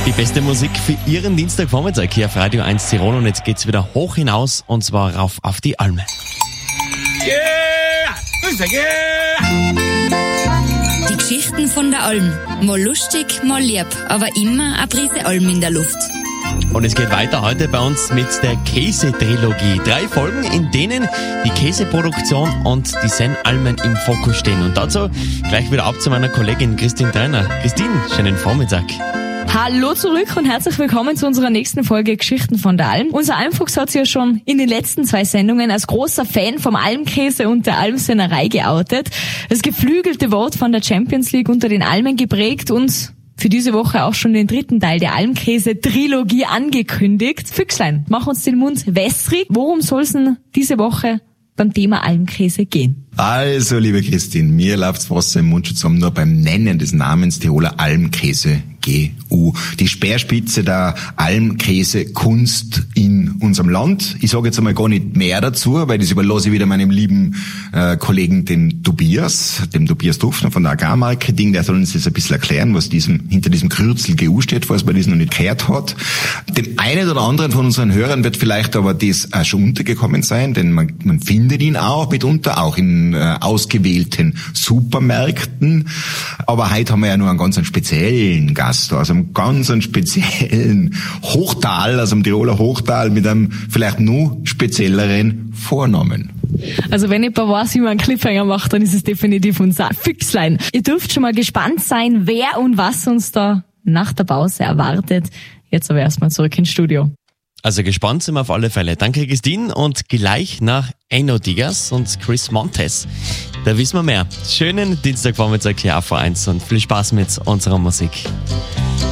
Die beste Musik für Ihren Dienstagvormittag hier auf Radio 1 Tirol und jetzt geht's wieder hoch hinaus und zwar rauf auf die Alme. Die Geschichten von der Alm. Mal lustig, mal lieb, aber immer eine Prise Alm in der Luft. Und es geht weiter heute bei uns mit der Käse-Trilogie. 3 Folgen, in denen die Käseproduktion und die Sennalmen im Fokus stehen. Und dazu gleich wieder ab zu meiner Kollegin Christine Trainer. Christine, schönen Vormittag. Hallo zurück und herzlich willkommen zu unserer nächsten Folge Geschichten von der Alm. Unser Almfuchs hat sich ja schon in den letzten 2 Sendungen als großer Fan vom Almkäse und der Almsennerei geoutet. Das geflügelte Wort von der Champions League unter den Almen geprägt und für diese Woche auch schon den 3. Teil der Almkäse-Trilogie angekündigt. Füchslein, mach uns den Mund wässrig. Worum soll's denn diese Woche beim Thema Almkäse gehen? Also, liebe Christine, mir läuft's Wasser im Mund schon zusammen, nur beim Nennen des Namens Tiroler Almkäse GU. Die Speerspitze der Almkäsekunst in unserem Land. Ich sage jetzt einmal gar nicht mehr dazu, weil das überlasse ich wieder meinem lieben Kollegen, dem Tobias Dufner von der Agrarmarketing. Der soll uns jetzt ein bisschen erklären, was hinter diesem Kürzel GU steht, falls man das noch nicht gehört hat. Dem einen oder anderen von unseren Hörern wird vielleicht aber das auch schon untergekommen sein, denn man findet ihn auch mitunter, auch in ausgewählten Supermärkten. Aber heute haben wir ja nur einen ganz speziellen Gast, also einen ganz speziellen Hochtal, also im Tiroler Hochtal mit einem vielleicht noch spezielleren Vornamen. Also wenn jemand weiß, wie man einen Cliffhanger macht, dann ist es definitiv unser Füchslein. Ihr dürft schon mal gespannt sein, wer und was uns da nach der Pause erwartet. Jetzt aber erstmal zurück ins Studio. Also gespannt sind wir auf alle Fälle. Danke Christine und gleich nach Eno Digas und Chris Montes. Da wissen wir mehr. Schönen Dienstagvormittag hier auf V1 und viel Spaß mit unserer Musik.